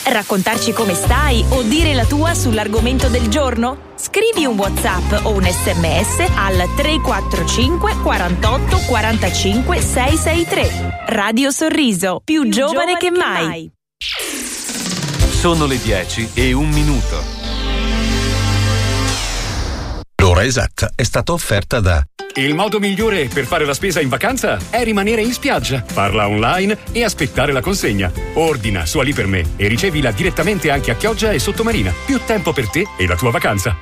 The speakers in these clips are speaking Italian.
Raccontarci come stai o dire la tua sull'argomento del giorno? Scrivi un WhatsApp o un SMS al 345 48 45 663. Radio Sorriso, più giovane che mai. Sono le 10:01. L'ora esatta è stata offerta da... Il modo migliore per fare la spesa in vacanza è rimanere in spiaggia, farla online e aspettare la consegna. Ordina su Ali per me e ricevila direttamente anche a Chioggia e Sottomarina. Più tempo per te e la tua vacanza.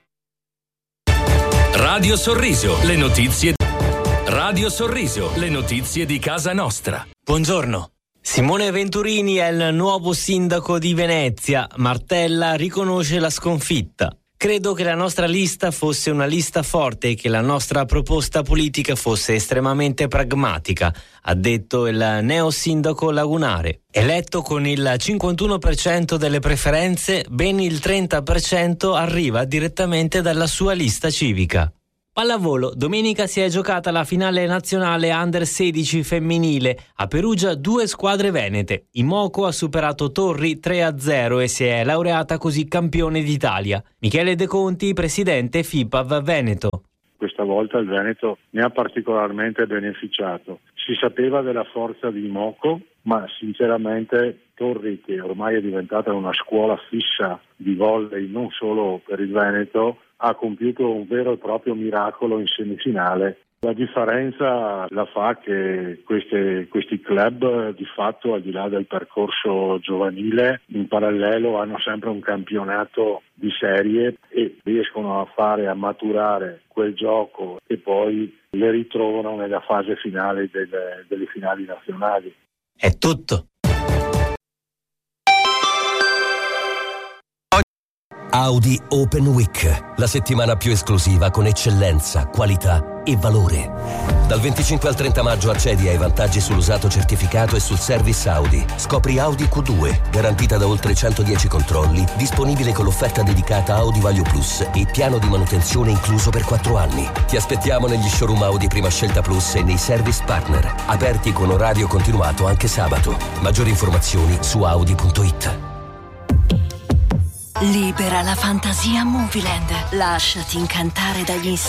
Radio Sorriso, le notizie. Radio Sorriso, le notizie di casa nostra. Buongiorno. Simone Venturini è il nuovo sindaco di Venezia. Martella riconosce la sconfitta. Credo che la nostra lista fosse una lista forte e che la nostra proposta politica fosse estremamente pragmatica, ha detto il neo sindaco lagunare. Eletto con il 51% delle preferenze, ben il 30% arriva direttamente dalla sua lista civica. Pallavolo, domenica si è giocata la finale nazionale Under 16 femminile. A Perugia 2 squadre venete. Imoco ha superato Torri 3-0 e si è laureata così campione d'Italia. Michele De Conti, presidente FIPAV Veneto. Questa volta il Veneto ne ha particolarmente beneficiato. Si sapeva della forza di Imoco, ma sinceramente Torri, che ormai è diventata una scuola fissa di volley non solo per il Veneto, ha compiuto un vero e proprio miracolo in semifinale. La differenza la fa che questi club di fatto, al di là del percorso giovanile, in parallelo hanno sempre un campionato di serie e riescono a maturare quel gioco e poi le ritrovano nella fase finale delle finali nazionali. È tutto. Audi Open Week, la settimana più esclusiva con eccellenza, qualità e valore. Dal 25 al 30 maggio accedi ai vantaggi sull'usato certificato e sul service Audi. Scopri Audi Q2, garantita da oltre 110 controlli, disponibile con l'offerta dedicata Audi Value Plus e piano di manutenzione incluso per 4 anni. Ti aspettiamo negli showroom Audi Prima Scelta Plus e nei service partner, aperti con orario continuato anche sabato. Maggiori informazioni su audi.it. Libera la fantasia Movieland. Lasciati incantare dagli